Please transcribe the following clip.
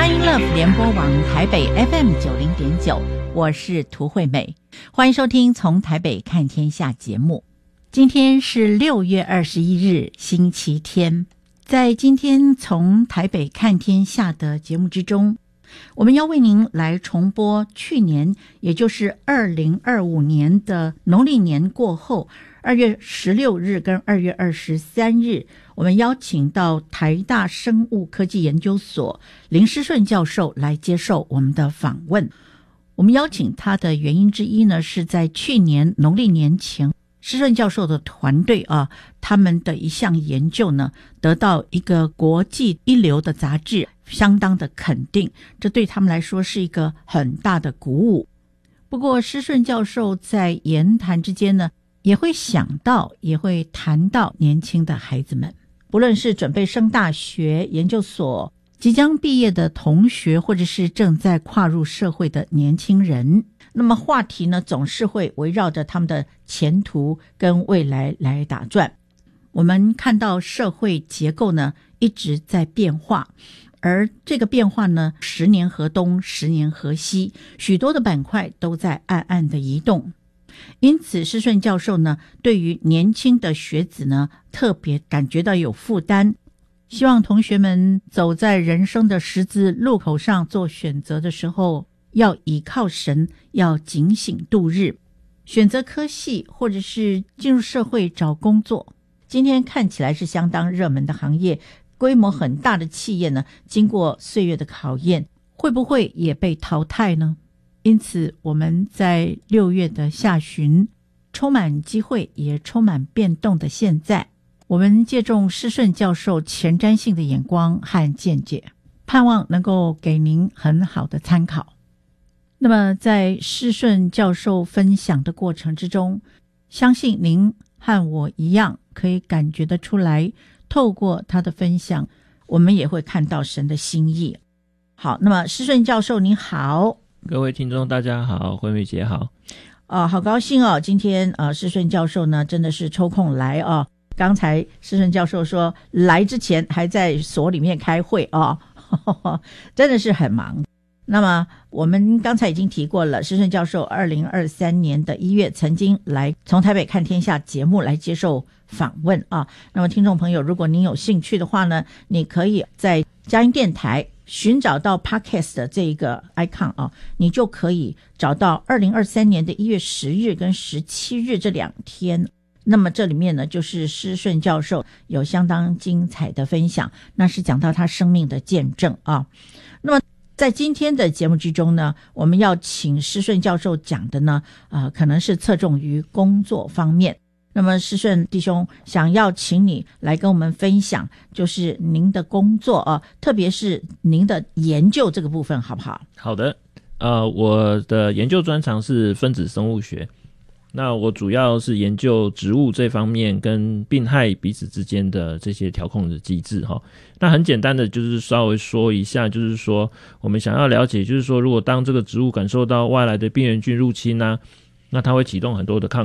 佳音 Love 联播网台北 FM90.9， 我是涂惠美，欢迎收听从台北看天下节目。今天是6月21日星期天，在今天从台北看天下的节目之中，我们要为您来重播去年，也就是2025年的农历年过后2月16日跟2月23日，我们邀请到台大生物科技研究所林诗顺教授来接受我们的访问。我们邀请他的原因之一呢，是在去年农历年前，诗顺教授的团队他们的一项研究呢，得到一个国际一流的杂志相当的肯定，这对他们来说是一个很大的鼓舞。不过诗顺教授在言谈之间呢，也会想到，也会谈到年轻的孩子们，不论是准备升大学、研究所、即将毕业的同学，或者是正在跨入社会的年轻人，那么话题呢，总是会围绕着他们的前途跟未来来打转。我们看到社会结构呢，一直在变化，而这个变化呢，10年河东10年河西，许多的板块都在暗暗的移动。因此诗顺教授呢，对于年轻的学子呢，特别感觉到有负担，希望同学们走在人生的十字路口上做选择的时候，要倚靠神，要警醒度日，选择科系或者是进入社会找工作。今天看起来是相当热门的行业，规模很大的企业呢，经过岁月的考验，会不会也被淘汰呢？因此我们在6月的下旬，充满机会也充满变动的现在，我们借重诗顺教授前瞻性的眼光和见解，盼望能够给您很好的参考。那么在诗顺教授分享的过程之中，相信您和我一样可以感觉得出来，透过他的分享，我们也会看到神的心意。好，那么诗顺教授您好。 各位听众大家好，惠美姐好。 好高兴今天诗顺教授呢真的是抽空来刚才诗顺教授说来之前还在所里面开会真的是很忙。那么我们刚才已经提过了，诗顺教授2023年的1月曾经来从台北看天下节目来接受访问那么听众朋友，如果您有兴趣的话呢，你可以在佳音电台寻找到 Podcast 的这一个 icon 你就可以找到2023年的1月10日跟17日这2天。那么这里面呢，就是诗顺教授有相当精彩的分享，那是讲到他生命的见证那么在今天的节目之中呢，我们要请诗顺教授讲的呢可能是侧重于工作方面。那么诗顺弟兄想要请你来跟我们分享，就是您的工作特别是您的研究这个部分，好不好？ 好的，我的研究专长是分子生物学，那我主要是研究植物这方面跟病害彼此之间的这些调控的机制那很简单的就是稍微说一下，就是说我们想要了解，就是说如果当这个植物感受到外来的病原菌入侵那它会启动很多的抗